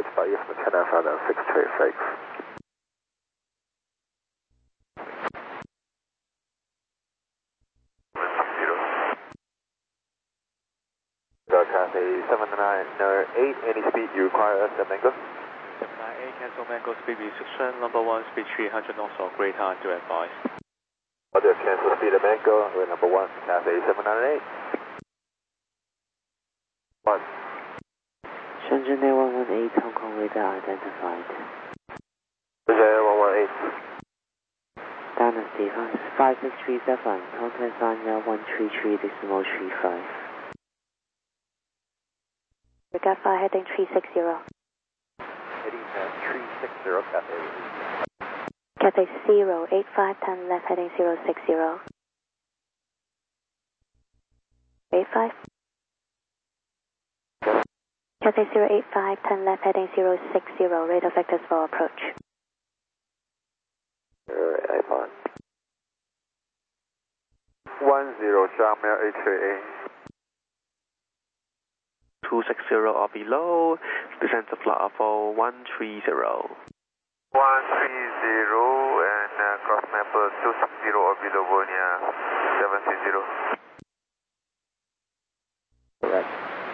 by Eastern Channel Father 636. Cathay 798, any speed you require us at Mango? 798, cancel Mango speed restriction, number 1, speed 300 knots or greater to advise. Roger, cancel speed at Mango, we're number 1, Cathay 798. 1. Shenzhen Air 118, Hong Kong radar identified. Shenzhen Air 118. Dynasty 5637, contact Sanya 133.35. Gaffa heading 360. Heading 360, Cathay. Cathay 08510 left heading 060. 85. Cathay 08510 left heading 060, radar vectors for approach. 085. 10 Sharmel HAA. 260 or below, descend to flight level 130. 130 and cross number 260 or below Borneo 730. Correct.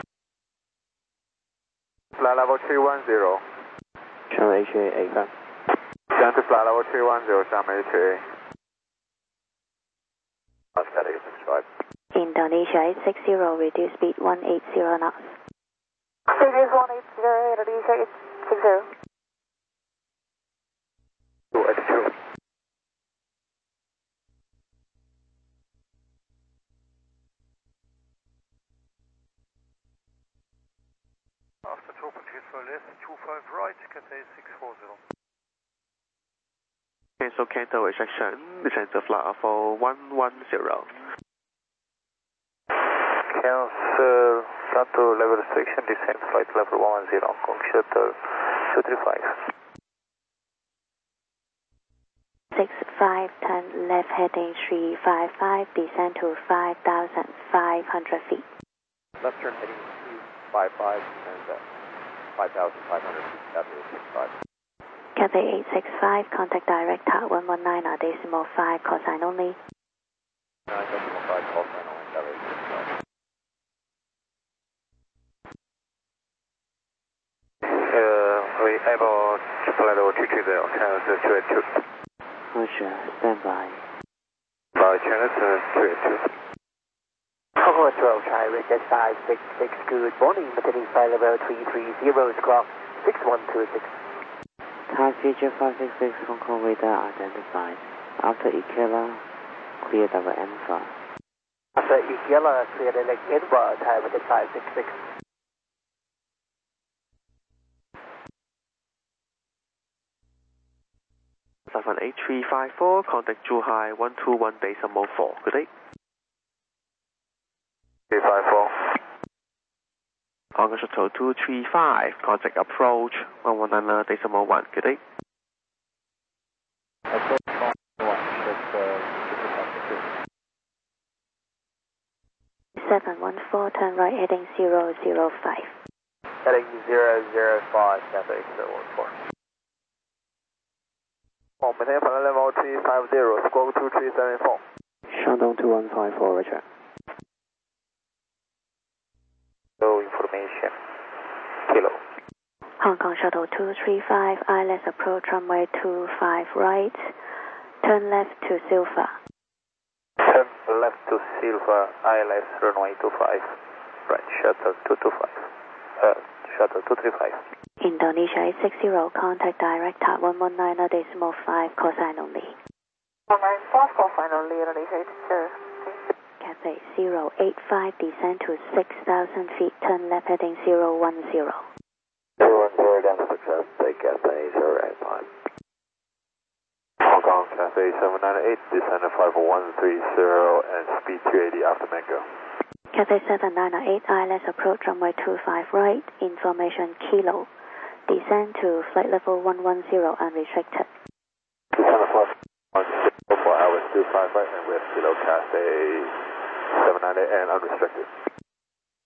Flight level 310. Channel HA 85. Down to flight level 310, Sharmel HAA. Static 65. Indonesia 860, reduce speed 180 knots. Figures 180, Indonesia 860. 282. After top transfer left, 25 right, Cathay 640. Cancel Canto restriction, descend to flight level 110. Cancel Santo level restriction, descend flight level 110, Hong Kong shuttle 235. 6510 left heading 355, descend to 5,500 feet. Left turn heading 255 and 5,500 feet, Cathay 65. Cathay 865, contact direct TAR 119 or decimal 5, cosine only. 9.5 call sign only, Cathay 65. We able to fly level 220, channel 282. Roger, stand by. By channel 282. Coco 12, China, Jet 566, good morning, maintaining flight level 330, squawk 6126. Taxi Jet 566, Hong Kong radar identified. After Ikela, cleared over Enfa. After Ikela, cleared like Edward, China, Jet 566. Southern 8354, contact Zhuhai 121.4. Good day. 354. Hong Kong Shuttle 235, contact approach 119.1. Good day. Approach 1, 714, turn right heading 005. Heading 005, Cathay 014. Maintain flight level 350, squawk 2374. Shandong 2154, Roger. No information. Kilo. Hong Kong Shuttle 235, ILS approach runway 25 right, turn left to Silva. Turn left to Silva, ILS runway 25. Right, shuttle 225. Shuttle 235. Indonesia 860, contact direct TAR 119 or decimal 5, cosine only. 195, cosine only, Indonesia 860. Cathay 085, descend to 6,000 feet, turn left heading 010. 010 down to success, take Cathay 085. Hong Kong, Cathay 798, descend to 5130 and speed 280 after Mango. Cathay 798, ILS approach runway 25 right, information Kilo. Descend to flight level 110 unrestricted. Descend to flight 110 for hours 25 right and with Kilo Cathay 798 and unrestricted.